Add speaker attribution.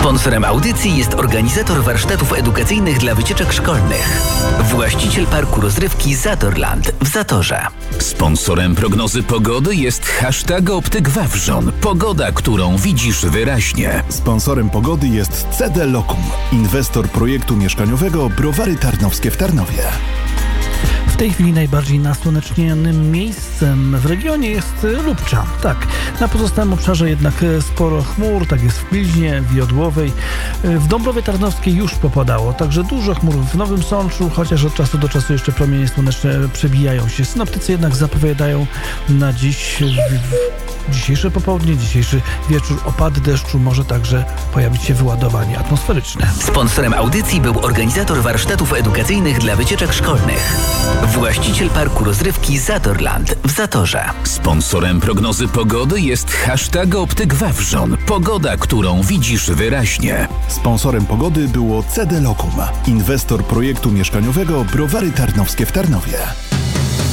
Speaker 1: Sponsorem audycji jest organizator warsztatów edukacyjnych dla wycieczek szkolnych. Właściciel parku rozrywki Zatorland w Zatorze.
Speaker 2: Sponsorem prognozy pogody jest hashtag Optyk Wawrzon. Pogoda, którą widzisz wyraźnie.
Speaker 3: Sponsorem pogody jest CD Locum, inwestor projektu mieszkaniowego Browary Tarnowskie w Tarnowie.
Speaker 4: W tej chwili najbardziej nasłonecznionym miejscem w regionie jest Lubcza. Tak, na pozostałym obszarze jednak sporo chmur, tak jest w Pilźnie, w Jodłowej. W Dąbrowie Tarnowskiej już popadało, także dużo chmur w Nowym Sączu, chociaż od czasu do czasu jeszcze promienie słoneczne przebijają się. Synoptycy jednak zapowiadają na dzisiejsze popołudnie, dzisiejszy wieczór opady deszczu, może także pojawić się wyładowanie atmosferyczne.
Speaker 1: Sponsorem audycji był organizator warsztatów edukacyjnych dla wycieczek szkolnych. Właściciel parku rozrywki Zatorland w Zatorze.
Speaker 2: Sponsorem prognozy pogody jest hashtag Optyk Wawrzon. Pogoda, którą widzisz wyraźnie.
Speaker 3: Sponsorem pogody było CD Locum, inwestor projektu mieszkaniowego Browary Tarnowskie w Tarnowie.